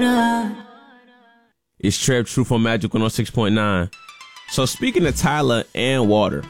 It's Trev Truth on Magic 106.9. So speaking of Tyler and water,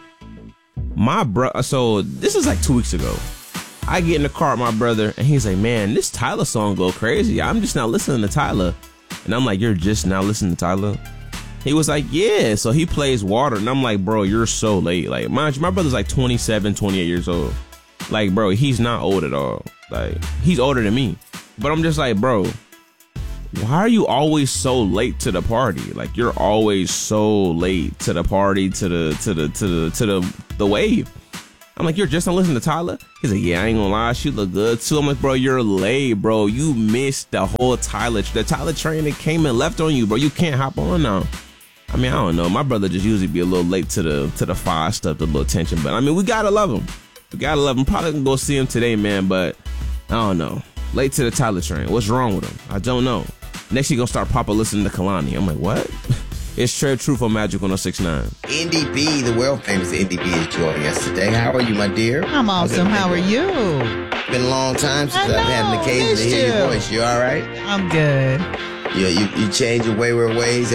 so this is like 2 weeks ago. I get in the car with my brother and he's like, man, this Tyler song go crazy. I'm just now listening to Tyler. And I'm like, you're just now listening to Tyler? He was like, yeah. So he plays Water. And I'm like, bro, you're so late. Like, my brother's like 27, 28 years old. Like, bro, he's not old at all. Like, he's older than me. But I'm just like, bro, why are you always so late to the party? Like, you're always so late to the party, to the wave. I'm like, you're just not listening to Tyler? He's like, yeah, I ain't gonna lie, she look good too. I'm like, bro, you're late, bro. You missed the whole the Tyler train that came and left on you, bro. You can't hop on now. I mean, I don't know. My brother just usually be a little late to the fire stuff, the little tension. But I mean, we gotta love him. We gotta love him. Probably gonna go see him today, man. But I don't know. Late to the Tyler train. What's wrong with him? I don't know. Next, he gonna start Papa listening to Kalani. I'm like, what? It's Trev Truth on Magic 106.9. NDB, the world famous NDB, is joining us today. How are you, my dear? I'm awesome. How are you? Been a long time since I've had an occasion to hear your voice. You all right? I'm good. You change your wayward ways.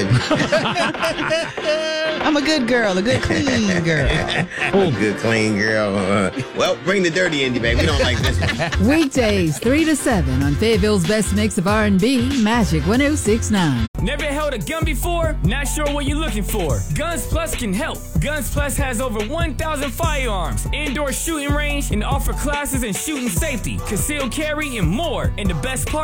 I'm a good girl, a good clean girl. A good clean girl. Well, bring the dirty indie, baby. We don't like this one. Weekdays 3 to 7 on Fayetteville's best mix of R&B, Magic 106.9. Never held a gun before? Not sure what you're looking for? Guns Plus can help. Guns Plus has over 1,000 firearms, indoor shooting range, and offer classes in shooting safety, concealed carry, and more. And the best part?